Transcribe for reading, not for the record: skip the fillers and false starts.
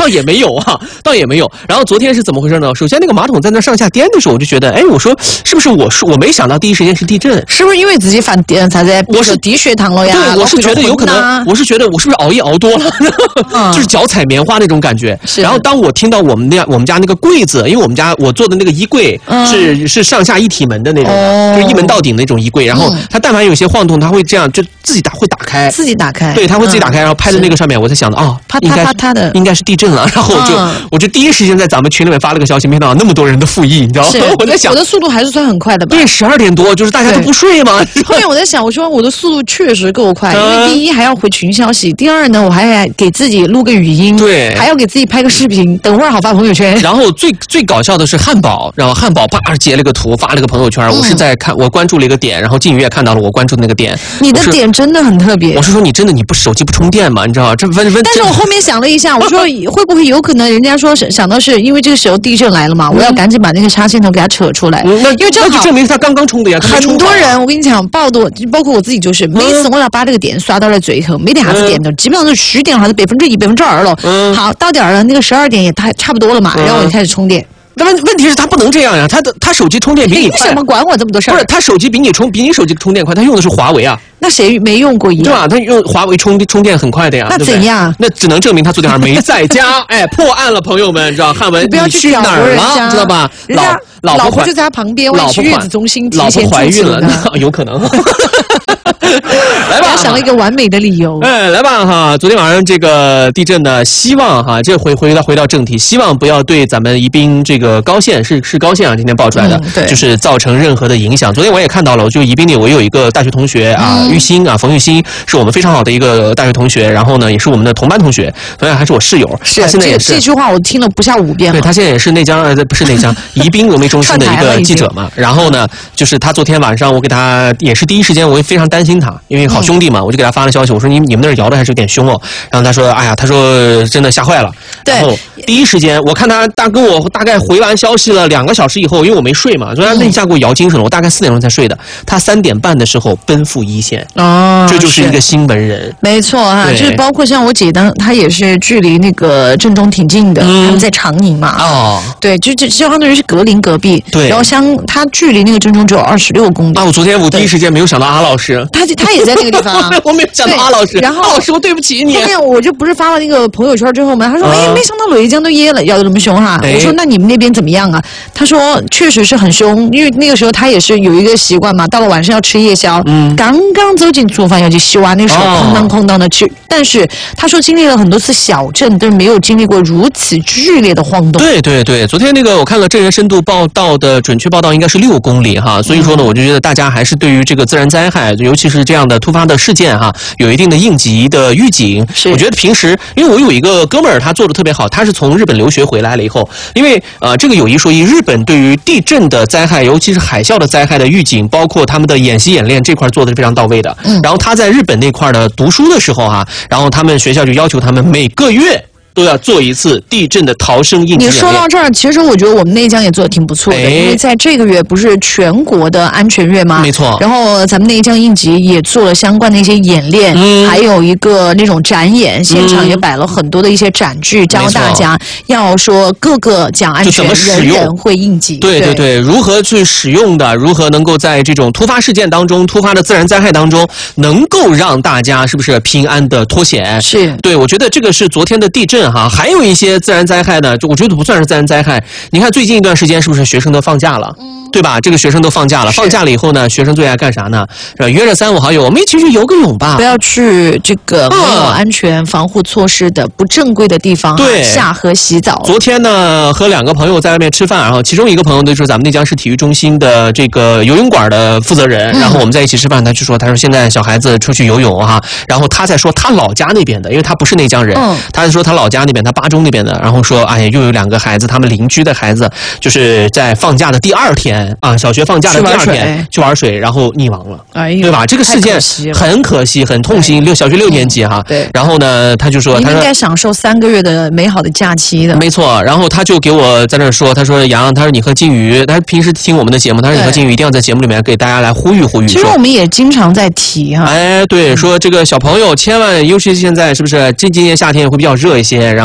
倒也没有啊，倒也没有。然后昨天是怎么回事呢？首先那个马桶在那上下颠的时候，我就觉得，哎，我说是不是我没想到第一时间是地震？ 是不是因为自己犯啥子？我是低血糖了呀？ 对，我是觉得有可能，我是觉得我是不是熬夜熬多了，就是脚踩棉花那种感觉。然后当我听到我们家那个柜子，因为我做的那个衣柜是上下一体门的那种的，就是一门到顶的那种衣柜。然后它但凡有些晃动，它会这样就自己会打开，对，它会自己打开，然后拍在那个上面。我才想到啪啪啪啪的， 应该是地震了。然后我就第一时间在咱们群里面发了个消息，没想到那么多人的附议，你知道吗？我在想， 我的速度还是算很快的吧？ 对，12点多，就是大家都不睡嘛。 后面我在想，我说我的速度确实够快，因为第一还要回群消息，第二呢，我还给自己录个语音， 对， 还要给自己拍个视频，等会儿好发朋友圈。 然后最搞笑的是汉堡，然后汉堡啪截了个图发了个朋友圈，我是在看，我关注了一个点，然后静宇也看到了我关注的那个点。 你的点真的很特别。 我是说你真的你不手机不充电吗？你知道吗？但是我后面想了一下，我说会不会有可能人家说想到是因为这个时候地震来了嘛，我要赶紧把那个插线头给它扯出来，因为那就证明是他刚刚充的呀。 很多人我跟你讲，包括我自己就是，每次我要把这个点刷到了最后，没点啥子点的，基本上都虚点还是1%、2%了。好，到点了，那个12点也差不多了嘛，然后我就开始充电。 那问题是他不能这样呀，他手机充电比你快。 凭什么管我这么多事儿？ 不是，他手机比你手机充电快，他用的是华为啊。 那谁没用过一样？ 对吧？他用华为充电很快的呀。 那怎样？ 那只能证明他昨天晚上没在家。哎，破案了，朋友们，知道汉文不要去哪儿了？知道吧？ 老婆就在他旁边，我去月子中心提前怀孕了，有可能。来吧， 想了一个完美的理由。 哎，来吧哈！昨天晚上这个地震呢，希望哈，这回到正题，希望不要对咱们宜宾这个高县是高县啊，今天爆出来的， 对， 就是造成任何的影响。昨天我也看到了，就宜宾里我有一个大学同学啊，玉兴啊，冯玉兴是我们非常好的一个大学同学，然后呢，也是我们的同班同学，同样还是我室友。 是， 他现在也是这句话我听了不下5遍了。 对，他现在也是内江不是内江宜宾传媒中心的一个记者嘛。然后呢，就是他昨天晚上我给他也是第一时间，我也非常担心他，因为好兄弟嘛，我就给他发了消息，我说你们那儿摇的还是有点凶哦。然后他说，哎呀，他说真的吓坏了。 对。 然后第一时间我看他跟我大概回完消息了2个小时以后，因为我没睡嘛，所以他那一下给我摇精神了。我大概4点钟才睡的。他3点半的时候奔赴一线。哦。这就是一个新闻人。 没错啊，就是包括像我姐她也是距离那个震中挺近的，他们在长宁嘛。哦。对，就相当于是隔邻隔壁。 对。 然后它距离那个震中只有26公里。 啊，我昨天第一时间没有想到阿老师。 他也在那个地方。 我没有想到阿老师。然后阿老师，我对不起你。 后面我就不是发了那个朋友圈之后嘛，他说哎，没想到雷江都噎了，摇得这么凶哈。我说那你们那边怎么样啊？他说确实是很凶，因为那个时候他也是有一个习惯嘛，到了晚上要吃夜宵，刚刚走进厨房要去洗碗的时候，哐当的吃。但是他说经历了很多次小震，但是没有经历过如此剧烈的晃动。 对对对，昨天那个我看了震源深度报道的准确报道应该是6公里哈，所以说呢，我就觉得大家还是对于这个自然灾害，尤其是这样的突发的事件哈，有一定的应急的预警。我觉得平时，因为我有一个哥们儿，他做的特别好，他是从日本留学回来了以后，因为这个有一说一，日本对于地震的灾害，尤其是海啸的灾害的预警，包括他们的演习演练这块做的是非常到位的。然后他在日本那块的读书的时候哈，然后他们学校就要求他们每个月都要做一次地震的逃生应急演练。 你说到这儿，其实我觉得我们内江也做的挺不错的，因为在这个月不是全国的安全月吗？ 没错。 然后咱们内江应急也做了相关的一些演练，还有一个那种展演，现场也摆了很多的一些展具，教大家要说各个讲安全，人会应急。 对对对，如何去使用的，如何能够在这种突发事件当中、突发的自然灾害当中，能够让大家是不是平安的脱险？ 是。 对，我觉得这个是昨天的地震。还有一些自然灾害呢，我觉得不算是自然灾害。你看最近一段时间是不是学生都放假了？对吧？这个学生都放假了，放假了以后呢，学生最爱干啥呢？约着3、5好友，我们一起去游个泳吧。 不要去这个没有安全防护措施的不正规的地方下河洗澡。 昨天呢，和2个朋友在外面吃饭，然后其中一个朋友就是咱们内江市体育中心的这个游泳馆的负责人，然后我们在一起吃饭，他说现在小孩子出去游泳哈，然后他在说他老家那边的，因为他不是内江人，他是说他老家那边，他巴中那边的，然后说哎呀，又有2个孩子，他们邻居的孩子，就是在放假的第2天啊，小学放假的第2天去玩水，然后溺亡了，对吧？这个事件很可惜，很痛心。小学6年级哈， 对。 然后呢，他就说， 你应该享受3个月的美好的假期的。 没错。然后他就给我在那说，他说杨，他说你和金鱼，他平时听我们的节目，他说你和金鱼一定要在节目里面给大家来呼吁呼吁。 其实我们也经常在提哈。 哎，对，说这个小朋友千万，尤其是现在是不是今年夏天会比较热一些，然后